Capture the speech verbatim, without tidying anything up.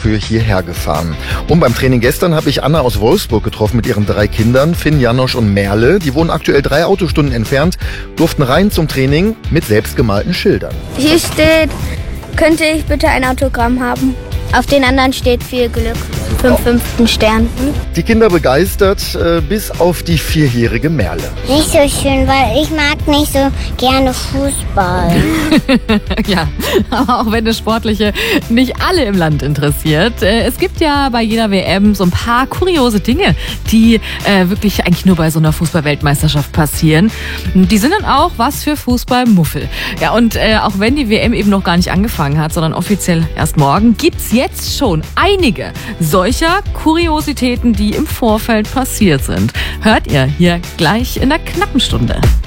dafür hierher gefahren. Und beim Training gestern habe ich Anna aus Wolfsburg getroffen mit ihren drei Kindern, Finn, Janosch und Merle. Die wohnen aktuell drei Autostunden entfernt, durften rein zum Training mit selbstgemalten Schildern. Hier steht, könnte ich bitte ein Autogramm haben? Auf den anderen steht viel Glück. Fünf fünften Stern. Die Kinder begeistert, äh, bis auf die vierjährige Merle. Nicht so schön, weil ich mag nicht so gerne Fußball. Ja, aber auch wenn das Sportliche nicht alle im Land interessiert. Äh, es gibt ja bei jeder W M so ein paar kuriose Dinge, die äh, wirklich eigentlich nur bei so einer Fußball-Weltmeisterschaft passieren. Die sind dann auch was für Fußballmuffel. Ja, und äh, auch wenn die W M eben noch gar nicht angefangen hat, sondern offiziell erst morgen, gibt's jetzt schon einige solcher Kuriositäten, die im Vorfeld passiert sind. Hört ihr hier gleich in der knappen Stunde.